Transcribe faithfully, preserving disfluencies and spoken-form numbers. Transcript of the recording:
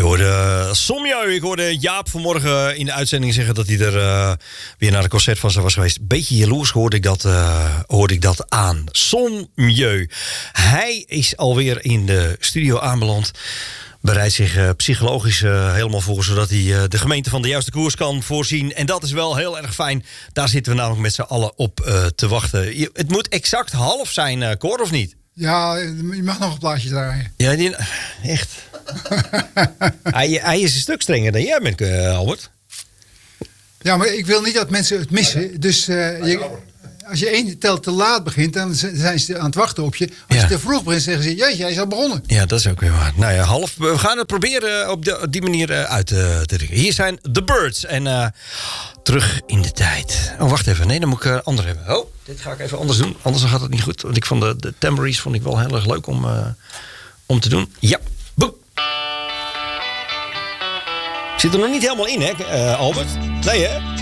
hoorde Somjeu. Ik hoorde Jaap vanmorgen in de uitzending zeggen dat hij er uh, weer naar een concert van ze was geweest. Beetje jaloers hoorde ik dat, uh, hoorde ik dat aan. Somjeu. Hij is alweer in de studio aanbeland. Bereidt zich uh, psychologisch uh, helemaal voor, zodat hij uh, de gemeente van de juiste koers kan voorzien. En dat is wel heel erg fijn. Daar zitten we namelijk met z'n allen op uh, te wachten. Je, het moet exact half zijn, uh, Cor, of niet? Ja, je mag nog een plaatje draaien. Ja, die, echt. hij, hij is een stuk strenger dan jij bent, uh, Albert. Ja, maar ik wil niet dat mensen het missen. Dus uh, je, als je één tel te laat begint, dan zijn ze aan het wachten op je. Als ja. je te vroeg begint, zeggen ze, jeetje, hij is al begonnen. Ja, dat is ook weer waar. Nou ja, half. We gaan het proberen op, de, op die manier uh, uit uh, te drukken. Hier zijn The Birds. En uh, terug in de tijd. Oh, wacht even. Nee, dan moet ik uh, ander hebben. Oh, dit ga ik even anders doen. Anders gaat het niet goed. Want ik vond de, de tambourines vond ik wel heel erg leuk om, uh, om te doen. Ja. Boem. Zit er nog niet helemaal in, hè, uh, Albert? Nee, hè?